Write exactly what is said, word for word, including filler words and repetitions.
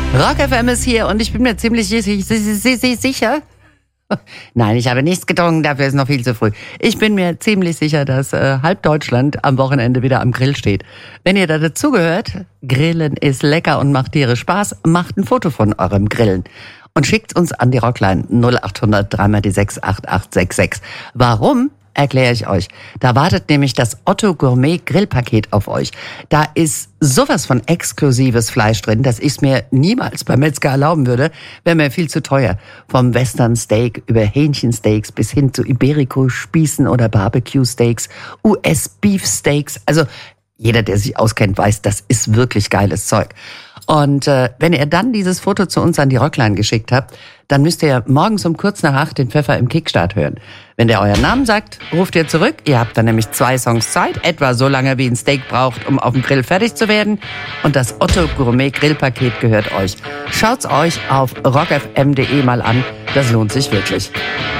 Rock F M ist hier und ich bin mir ziemlich sicher. Nein, ich habe nichts getrunken, dafür ist noch viel zu früh. Ich bin mir ziemlich sicher, dass äh, halb Deutschland am Wochenende wieder am Grill steht. Wenn ihr da dazugehört, Grillen ist lecker und macht Tiere Spaß, macht ein Foto von eurem Grillen und schickt uns an die Rockline null acht hundert drei mal die sechs acht acht sechs sechs. Warum? Erkläre ich euch. Da wartet nämlich das Otto Gourmet Grillpaket auf euch. Da ist sowas von exklusives Fleisch drin, dass ich es mir niemals beim Metzger erlauben würde, wäre mir viel zu teuer. Vom Western Steak über Hähnchensteaks bis hin zu Iberico-Spießen oder Barbecue-Steaks, U S-Beef-Steaks. Also jeder, der sich auskennt, weiß, das ist wirklich geiles Zeug. Und äh, wenn ihr dann dieses Foto zu uns an die Rockline geschickt habt, dann müsst ihr morgens um kurz nach acht den Pfeffer im Kickstart hören. Wenn der euren Namen sagt, ruft ihr zurück. Ihr habt dann nämlich zwei Songs Zeit, etwa so lange wie ein Steak braucht, um auf dem Grill fertig zu werden. Und das Otto Gourmet Grillpaket gehört euch. Schaut's euch auf rock f m punkt d e mal an. Das lohnt sich wirklich.